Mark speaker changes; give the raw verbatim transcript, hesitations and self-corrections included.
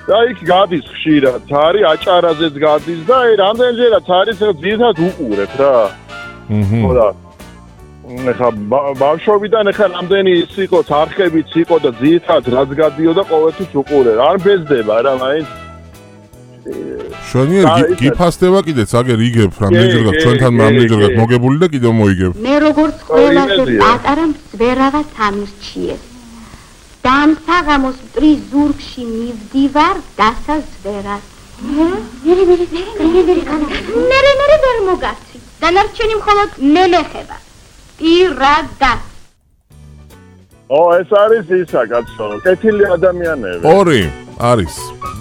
Speaker 1: და იქ გადის ხშირად თარი, აჭარაზეც გადის და აი რამდენჯერაც არის ძირითადად უყურებ რა.
Speaker 2: აჰა.
Speaker 1: ხოდა ეხა ბავშვობიდან ეხა რამდენი ის იყო, არხებიც იყო და ძირითადად რაც გადიოდა ყოველთვის უყურე. არ ბეზდება რა, მაინც
Speaker 2: შენიერ გიფასდება კიდეც, აგერ იგებ რამდენჯერ გაქ ჩვენთან რამდენჯერ გაქ მოგებული და კიდევ მოიგებ.
Speaker 3: მე როგორც ყველაზე პატარა მცვერავა სამირჩიეს. და ამ საღამოს მტრის ზურგში მივდივარ დასაზვერად. მერე მერე მერე მერე მერე მერე ვერ მოგაცი. დანარჩენი მხოლოდ მე მეხება. პირადად.
Speaker 1: ო ეს არის ისა კაცო, კეთილი ადამიანები.
Speaker 2: ორი არის.